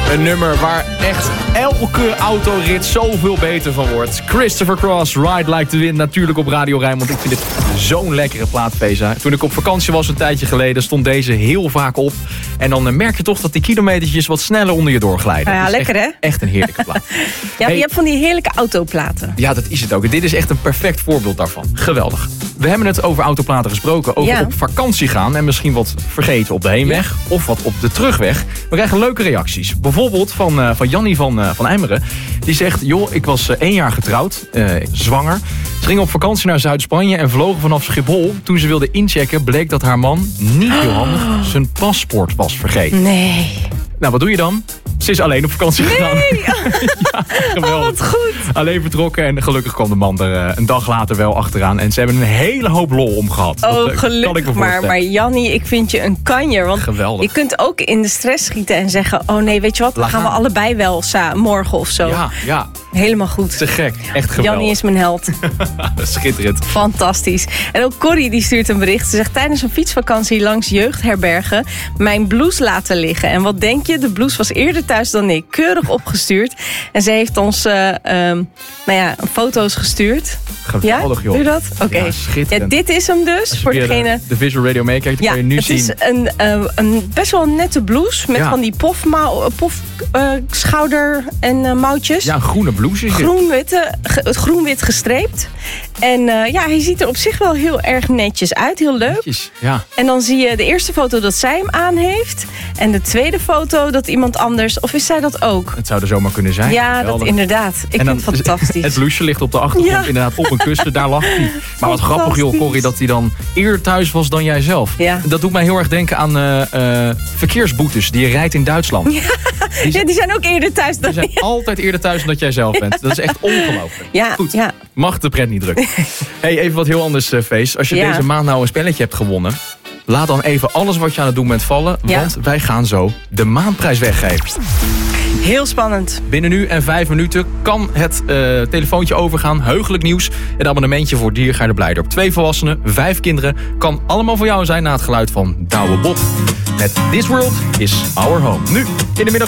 Een nummer waar echt elke autorit zoveel beter van wordt. Christopher Cross, Ride Like the Wind, natuurlijk op Radio Rijnmond. Ik vind dit zo'n lekkere plaat, Feza. Toen ik op vakantie was een tijdje geleden, stond deze heel vaak op. En dan merk je toch dat die kilometertjes wat sneller onder je doorglijden. Ja, lekker echt, hè? Echt een heerlijke plaat. Ja, je hebt van die heerlijke autoplaten. Ja, dat is het ook. Dit is echt een perfect voorbeeld daarvan. Geweldig. We hebben het over autoplaten gesproken. Over op vakantie gaan en misschien wat vergeten op de heenweg. Of wat op de terugweg. We krijgen leuke reacties. Bijvoorbeeld van Jannie van Eimeren. Die zegt, joh, ik was 1 jaar getrouwd. Zwanger. Ze ging op vakantie naar Zuid-Spanje en vlogen vanaf Schiphol. Toen ze wilde inchecken, bleek dat haar man niet heel handig zijn paspoort was vergeten. Nee. Nou, wat doe je dan? Ze is alleen op vakantie gegaan. Ja, geweldig. Wat goed. Alleen vertrokken en gelukkig kwam de man er een dag later wel achteraan. En ze hebben een hele hoop lol om gehad. Oh, dat, gelukkig maar Jannie, ik vind je een kanjer. Want geweldig. Je kunt ook in de stress schieten en zeggen, oh nee, weet je wat, dan gaan we allebei wel morgen of zo. Ja. Helemaal goed. Te gek, echt geweldig. Jannie is mijn held. Schitterend. Fantastisch. En ook Corrie die stuurt een bericht. Ze zegt, tijdens een fietsvakantie langs jeugdherbergen mijn blouse laten liggen. En wat denk je? De blouse was eerder thuis dan ik. Keurig opgestuurd. En ze heeft ons foto's gestuurd. Geweldig, ja? joh. Je dat? Oké. Ja, schitterend. Ja, dit is hem dus. Voor degene... de Visual Radio meekijkt, kan je nu zien. Het is een best wel nette blouse. Met van die schouder en mouwtjes. Ja, een groene blouse. Groen-wit gestreept. En hij ziet er op zich wel heel erg netjes uit. Heel leuk. Netjes, ja. En dan zie je de eerste foto dat zij hem aan heeft. En de tweede foto dat iemand anders... Of is zij dat ook? Het zou er zomaar kunnen zijn. Ja, dat inderdaad. Ik vind het fantastisch. Het blouseje ligt op de achtergrond inderdaad op een kussen. Daar lag hij. Maar wat grappig, joh, Corrie, dat hij dan eerder thuis was dan jij zelf. Ja. Dat doet mij heel erg denken aan verkeersboetes die je rijdt in Duitsland. Ja, die zijn ook eerder thuis dan jij. Die zijn altijd eerder thuis dan dat jij zelf bent. Dat is echt ongelooflijk. Ja, goed. Ja. Mag de pret niet drukken. Hey, even wat heel anders, Fees. Als je deze maand nou een spelletje hebt gewonnen, laat dan even alles wat je aan het doen bent vallen. Want wij gaan zo de maandprijs weggeven. Heel spannend. Binnen nu en 5 minuten kan het telefoontje overgaan. Heugelijk nieuws. Een abonnementje voor Diergaarde Blijdorp. 2 volwassenen, 5 kinderen. Kan allemaal voor jou zijn na het geluid van Douwe Bob. Met This World is Our Home. Nu in de middag.